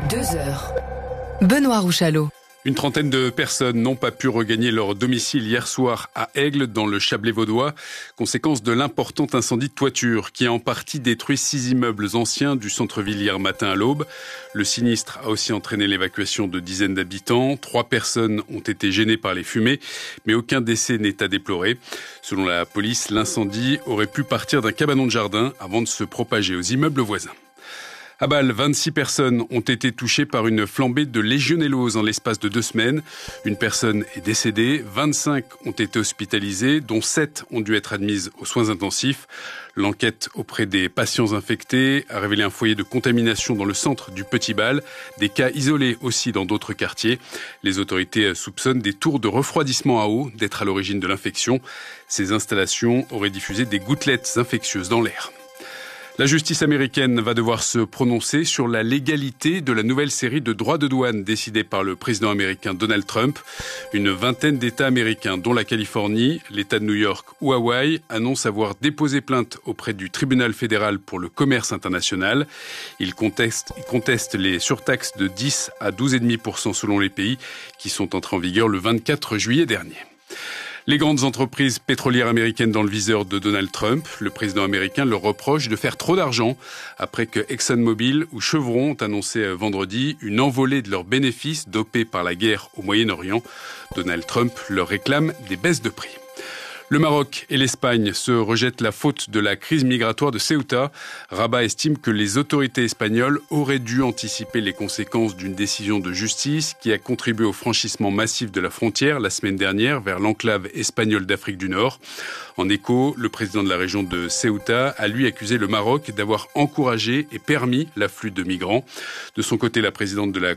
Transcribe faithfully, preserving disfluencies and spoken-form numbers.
Deux heures. Benoît Rouchalot. Une trentaine de personnes n'ont pas pu regagner leur domicile hier soir à Aigle, dans le Chablais vaudois, conséquence de l'important incendie de toiture qui a en partie détruit six immeubles anciens du centre-ville hier matin à l'aube. Le sinistre a aussi entraîné l'évacuation de dizaines d'habitants. Trois personnes ont été gênées par les fumées, mais aucun décès n'est à déplorer. Selon la police, l'incendie aurait pu partir d'un cabanon de jardin avant de se propager aux immeubles voisins. À Bâle, vingt-six personnes ont été touchées par une flambée de légionellose en l'espace de deux semaines. Une personne est décédée, vingt-cinq ont été hospitalisées, dont sept ont dû être admises aux soins intensifs. L'enquête auprès des patients infectés a révélé un foyer de contamination dans le centre du Petit Bâle, des cas isolés aussi dans d'autres quartiers. Les autorités soupçonnent des tours de refroidissement à eau d'être à l'origine de l'infection. Ces installations auraient diffusé des gouttelettes infectieuses dans l'air. La justice américaine va devoir se prononcer sur la légalité de la nouvelle série de droits de douane décidée par le président américain Donald Trump. Une vingtaine d'États américains, dont la Californie, l'État de New York ou Hawaï, annoncent avoir déposé plainte auprès du tribunal fédéral pour le commerce international. Ils contestent, ils contestent les surtaxes de dix à douze virgule cinq pour cent selon les pays qui sont entrés en vigueur le vingt-quatre juillet dernier. Les grandes entreprises pétrolières américaines dans le viseur de Donald Trump. Le président américain leur reproche de faire trop d'argent après que ExxonMobil ou Chevron ont annoncé vendredi une envolée de leurs bénéfices dopés par la guerre au Moyen-Orient. Donald Trump leur réclame des baisses de prix. Le Maroc et l'Espagne se rejettent la faute de la crise migratoire de Ceuta. Rabat estime que les autorités espagnoles auraient dû anticiper les conséquences d'une décision de justice qui a contribué au franchissement massif de la frontière la semaine dernière vers l'enclave espagnole d'Afrique du Nord. En écho, le président de la région de Ceuta a lui accusé le Maroc d'avoir encouragé et permis l'afflux de migrants. De son côté, la présidente de la